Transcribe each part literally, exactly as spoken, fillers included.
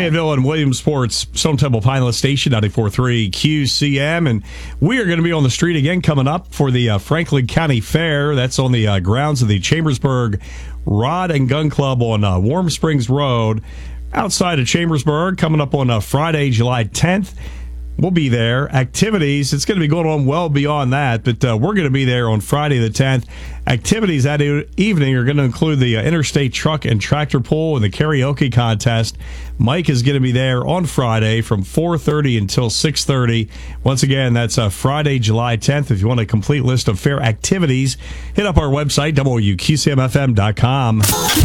Fayetteville and Williamsport's Stone Temple Pineland Station, ninety-four point three Q C M. And we are going to be on the street again coming up for the uh, Franklin County Fair. That's on the uh, grounds of the Chambersburg Rod and Gun Club on uh, Warm Springs Road outside of Chambersburg, coming up on uh, Friday, July tenth. We'll be there. Activities, it's going to be going on well beyond that, but uh, we're going to be there on Friday the tenth. Activities that e- evening are going to include the uh, Interstate Truck and Tractor Pull and the karaoke contest. Mike is going to be there on Friday from four thirty until six thirty. Once again, that's uh, Friday, July tenth. If you want a complete list of fair activities, hit up our website, W Q C M F M dot com.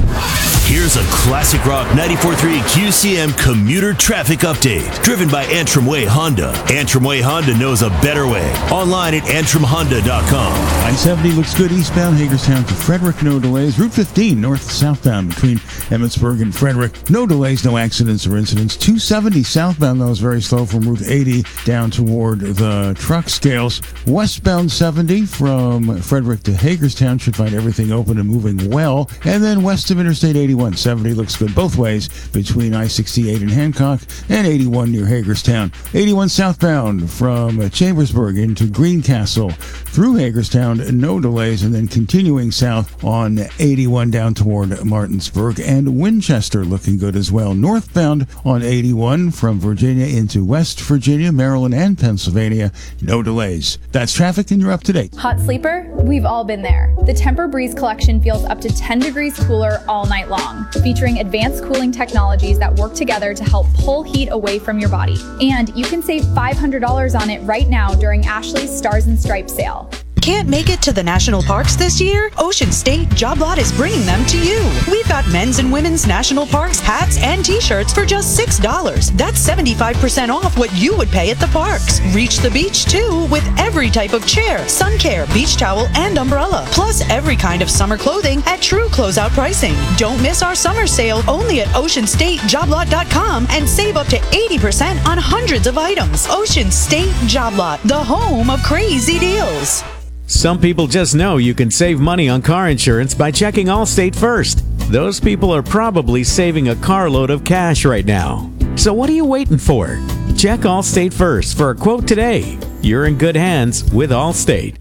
Here's a classic rock ninety-four point three Q C M commuter traffic update, driven by Antrim Way Honda. Antrim Way Honda knows a better way. Online at antrim honda dot com. I seventy looks good eastbound Hagerstown to Frederick, no delays. Route fifteen north to southbound between Emmitsburg and Frederick, no delays, no accidents or incidents. two seventy southbound, though, is very slow from Route eighty down toward the truck scales. Westbound seventy from Frederick to Hagerstown should find everything open and moving well. And then west of Interstate eighty-one, seventy looks good both ways between I sixty-eight and Hancock and eighty-one near Hagerstown. eighty-one southbound from Chambersburg into Greencastle through Hagerstown, no delays, and then continuing south on eighty-one down toward Martinsburg and Winchester looking good as well. Northbound on eighty-one from Virginia into West Virginia, Maryland, and Pennsylvania, no delays. That's traffic, and you're up to date. Hot sleeper? We've all been there. The Tempur-Breeze collection feels up to ten degrees cooler all night long, featuring advanced cooling technologies that work together to help pull heat away from your body. And you can save five hundred dollars on it right now during Ashley's Stars and Stripes sale. Can't make it to the national parks this year? Ocean State Job Lot is bringing them to you. We've got men's and women's national parks hats and t-shirts for just six dollars. That's seventy-five percent off what you would pay at the parks. Reach the beach too with every type of chair, sun care, beach towel, and umbrella. Plus every kind of summer clothing at true closeout pricing. Don't miss our summer sale only at ocean state job lot dot com and save up to eighty percent on hundreds of items. Ocean State Job Lot, the home of crazy deals. Some people just know you can save money on car insurance by checking Allstate first. Those people are probably saving a carload of cash right now. So what are you waiting for? Check Allstate first for a quote today. You're in good hands with Allstate.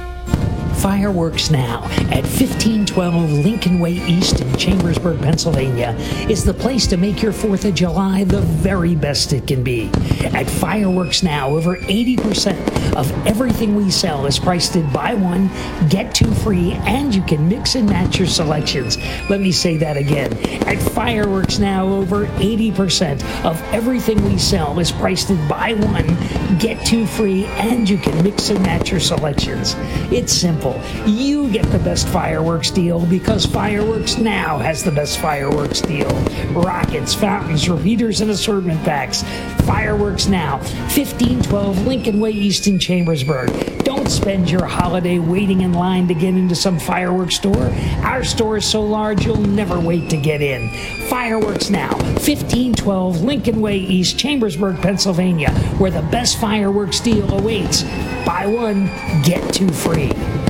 Fireworks Now at fifteen twelve Lincoln Way East in Chambersburg, Pennsylvania is the place to make your fourth of July the very best it can be. At Fireworks Now, over eighty percent of everything we sell is priced at buy one, get two free, and you can mix and match your selections. Let me say that again. At Fireworks Now, over eighty percent of everything we sell is priced at buy one, get two free, and you can mix and match your selections. It's simple. You get the best fireworks deal because Fireworks Now has the best fireworks deal. Rockets, fountains, repeaters, and assortment packs. Fireworks Now, fifteen twelve Lincoln Way East in Chambersburg. Don't spend your holiday waiting in line to get into some fireworks store. Our store is so large you'll never wait to get in. Fireworks Now, fifteen twelve Lincoln Way East, Chambersburg, Pennsylvania, where the best fireworks deal awaits. Buy one, get two free.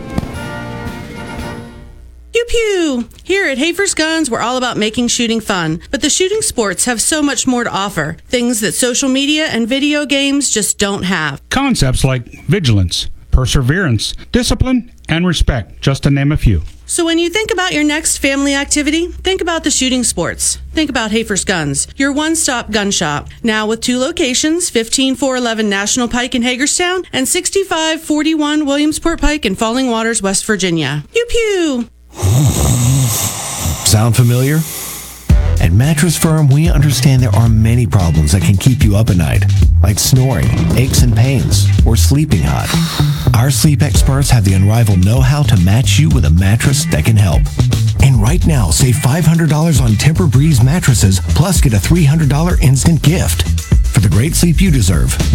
Pew pew! Here at Hafer's Guns, we're all about making shooting fun, but the shooting sports have so much more to offer. Things that social media and video games just don't have. Concepts like vigilance, perseverance, discipline, and respect, just to name a few. So when you think about your next family activity, think about the shooting sports. Think about Hafer's Guns, your one-stop gun shop. Now with two locations, fifteen four eleven National Pike in Hagerstown and sixty-five forty-one Williamsport Pike in Falling Waters, West Virginia. Pew pew! Sound familiar? At Mattress Firm, we understand there are many problems that can keep you up at night, like snoring, aches and pains, or sleeping hot. Our sleep experts have the unrivaled know-how to match you with a mattress that can help. And right now, save five hundred dollars on Tempur-Breeze mattresses, plus get a three hundred dollars instant gift. For the great sleep you deserve,